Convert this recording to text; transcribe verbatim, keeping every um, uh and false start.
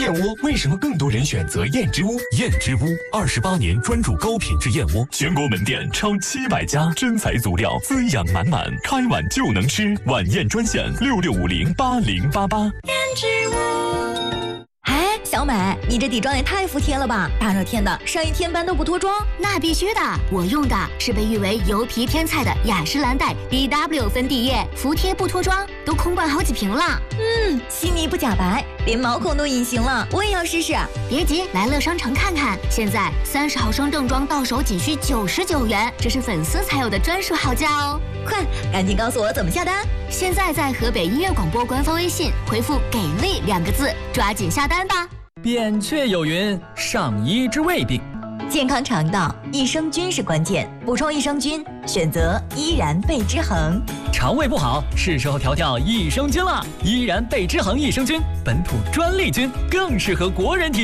燕窝为什么更多人选择燕之屋？ 燕之屋二十八年专注高品质燕窝，全国门店超七百家，真材足料，滋养满满，开碗就能吃。晚宴专线六六五零八零八八。 燕之屋。哎，小美，你这底妆也太服帖了吧！大热天的，上一天班都不脱妆？ 那必须的，我用的是被誉为油皮天菜的雅诗兰黛 B W 粉底液，服帖不脱妆，都空灌好几瓶了。 嗯，细腻不假白，连毛孔都隐形了，我也要试试。 别急，来乐商城看看，现在三十毫升正装到手仅需九十九元，这是粉丝才有的专属好价哦！ 快，赶紧告诉我怎么下单！ 现在在河北音乐广播官方微信回复“给力”两个字，抓紧下单吧。 扁鹊有云：上医治未病。 健康肠道，益生菌是关键，补充益生菌，选择依然贝之恒。 肠胃不好，是时候调调益生菌了。依然贝之恒益生菌，本土专利菌，更适合国人体。